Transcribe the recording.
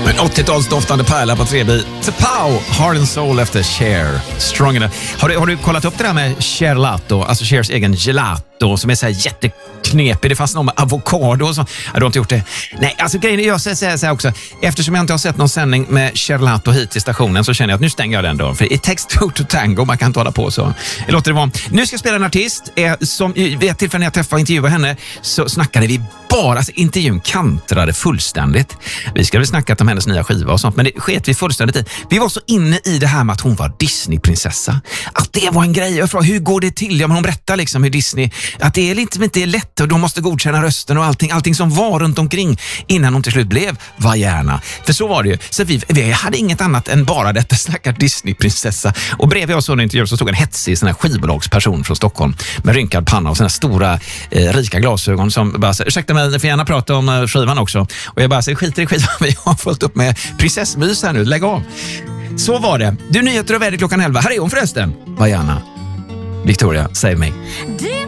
En 80-talsdoftande pärla på 3B. Pow! Heart and Soul efter Cher. Strong enough. Har du kollat upp det där med Cherlato? Alltså Chers egen gelato som är så här jätteknepig. Det fanns någon med avokado och så. Ja, du har inte gjort det. Nej, alltså grejen är, jag säger så här också. Eftersom jag inte har sett någon sändning med Cherlato hit till stationen så känner jag att nu stänger jag den då. För it takes two to tango, man kan inte hålla på så. Jag låter det vara. Nu ska jag spela en artist som vid ett tillfälle när jag träffade och intervjuade henne så snackade vi bara, alltså intervjun kantrade fullständigt. Vi ska väl snacka om hennes nya skiva och sånt, men det sket vi fullständigt i. Vi var så inne i det här med att hon var Disney-prinsessa. Att det var en grej. Jag frågade, hur går det till? Ja, men hon berättar liksom hur Disney, att det är inte lätt och de måste godkänna rösten och allting som var runt omkring innan hon till slut blev var gärna. För så var det ju. Så vi hade inget annat än bara detta stackars Disney-prinsessa. Och bredvid oss under intervjun så stod en hetsig sån här skivbolagsperson från Stockholm med rynkad panna och såna stora rika glasögon som bara så, ursäkta mig, ni får gärna prata om skivan också. Och jag bara säger, skiter i skivan, vi har fullt upp med prinsessmys här nu, lägg av. Så var det. Du, nyheter och väder klockan 11. Här är hon förresten. Var gärna. Victoria, save me.